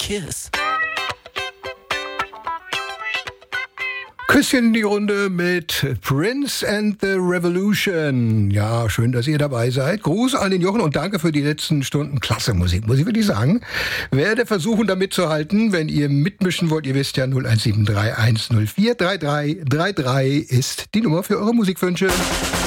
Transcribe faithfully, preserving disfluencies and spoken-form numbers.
Kiss. Küsschen in die Runde mit Prince and the Revolution. Ja, schön, dass ihr dabei seid. Gruß an den Jochen und danke für die letzten Stunden. Klasse Musik, muss ich wirklich sagen. Werde versuchen, da mitzuhalten. Wenn ihr mitmischen wollt, ihr wisst ja, null eins sieben drei eins null vier drei drei drei drei ist die Nummer für eure Musikwünsche.